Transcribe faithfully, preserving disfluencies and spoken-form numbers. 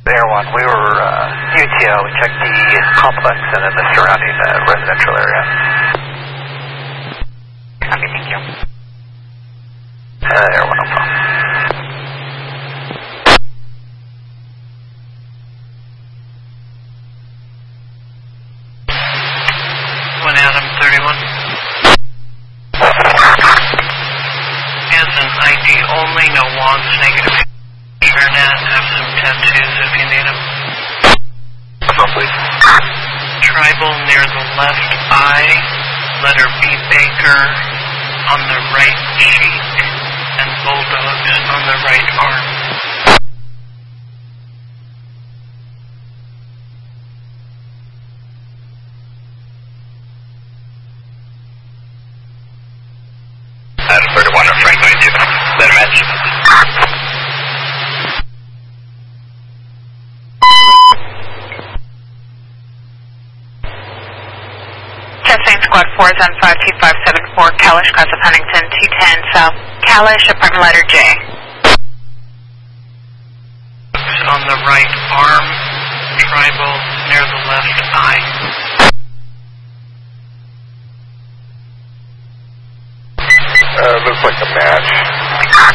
Air One, we were uh, U T L. We checked the complex and then the surrounding uh, residential area. Copy, thank you. Uh, Air One, no problem. One Adam thirty-one. As an I D only, no wants, negative. Sure, Nat, have some tattoos if you need them. Roughly. Tribal near the left eye, letter B Baker on the right cheek, and bulldogs on the right arm. Adam thirty-one, or Frank ninety-two. Better match. Chastain Squad four is on five two five seven four, Kalish, cross of Huntington, two ten South. Kalish, apartment letter J. On the right arm, tribal near the left eye. Uh, looks like a match.